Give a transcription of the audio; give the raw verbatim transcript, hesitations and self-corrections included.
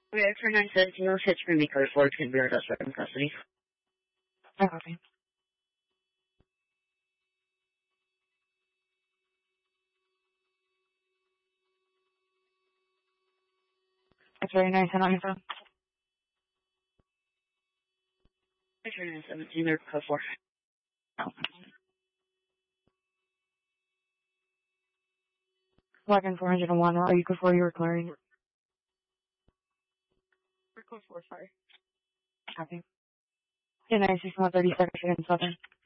Okay, for nine seventeen, let's hit screen me code four, can be our suspect in custody. I copy. That's very nice. And on your phone. For nine seventeen, they're code four. Oh. Wagon four hundred one, are you before you were clearing? We're code four, sorry. Copy. Good night, six one thirty-seven, Southern.